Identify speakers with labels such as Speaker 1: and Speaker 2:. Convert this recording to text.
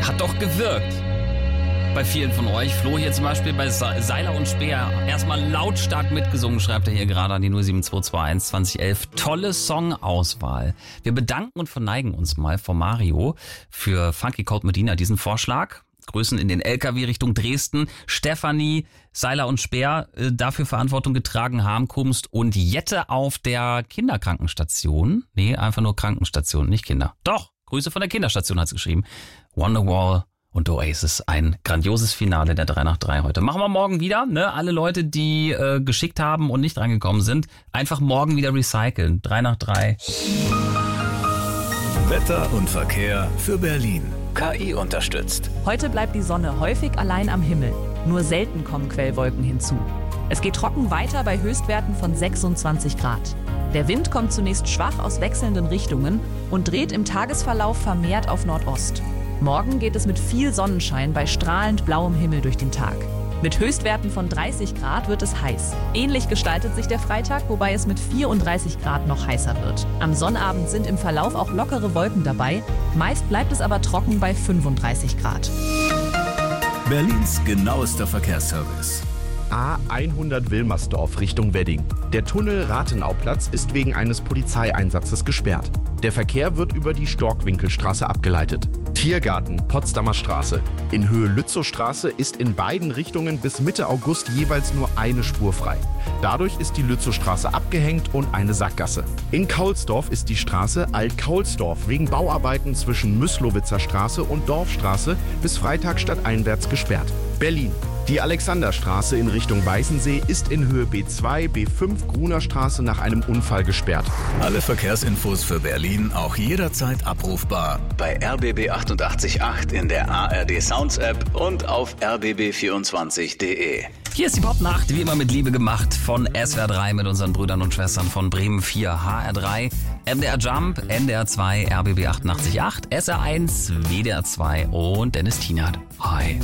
Speaker 1: Hat doch gewirkt. Bei vielen von euch. Flo hier zum Beispiel bei Seiler und Speer. Erstmal lautstark mitgesungen, schreibt er hier gerade an die 07221 2011. Tolle Songauswahl. Wir bedanken und verneigen uns mal vor Mario für Funky Cold Medina diesen Vorschlag. Grüßen in den LKW Richtung Dresden. Stefanie, Seiler und Speer dafür Verantwortung getragen haben, Kumst und Jette auf der Kinderkrankenstation. Nee, einfach nur Krankenstation, nicht Kinder. Doch, Grüße von der Kinderstation hat's geschrieben. Wonderwall und Oasis, ein grandioses Finale der 3 nach 3 heute. Machen wir morgen wieder, ne? Alle Leute, die geschickt haben und nicht reingekommen sind, einfach morgen wieder recyceln. 3 nach 3.
Speaker 2: Wetter und Verkehr für Berlin. KI unterstützt.
Speaker 3: Heute bleibt die Sonne häufig allein am Himmel. Nur selten kommen Quellwolken hinzu. Es geht trocken weiter bei Höchstwerten von 26 Grad. Der Wind kommt zunächst schwach aus wechselnden Richtungen und dreht im Tagesverlauf vermehrt auf Nordost. Morgen geht es mit viel Sonnenschein bei strahlend blauem Himmel durch den Tag. Mit Höchstwerten von 30 Grad wird es heiß. Ähnlich gestaltet sich der Freitag, wobei es mit 34 Grad noch heißer wird. Am Sonnabend sind im Verlauf auch lockere Wolken dabei. Meist bleibt es aber trocken bei 35 Grad.
Speaker 2: Berlins genauester Verkehrsservice.
Speaker 4: A100 Wilmersdorf Richtung Wedding. Der Tunnel Rathenauplatz ist wegen eines Polizeieinsatzes gesperrt. Der Verkehr wird über die Storkwinkelstraße abgeleitet. Tiergarten, Potsdamer Straße. In Höhe Lützowstraße ist in beiden Richtungen bis Mitte August jeweils nur eine Spur frei. Dadurch ist die Lützowstraße abgehängt und eine Sackgasse. In Kaulsdorf ist die Straße Alt-Kaulsdorf wegen Bauarbeiten zwischen Myslowitzer Straße und Dorfstraße bis Freitag stadteinwärts gesperrt. Berlin. Die Alexanderstraße in Richtung Weißensee ist in Höhe B2, B5 Gruner Straße nach einem Unfall gesperrt.
Speaker 2: Alle Verkehrsinfos für Berlin auch jederzeit abrufbar bei RBB 888 in der ARD Sounds App und auf rbb24.de.
Speaker 1: Hier ist die Popnacht, wie immer mit Liebe gemacht von SWR 3 mit unseren Brüdern und Schwestern von Bremen 4, HR3, MDR Jump, NDR 2, RBB 888, SR1, WDR 2 und Dennis Tienert. Hi.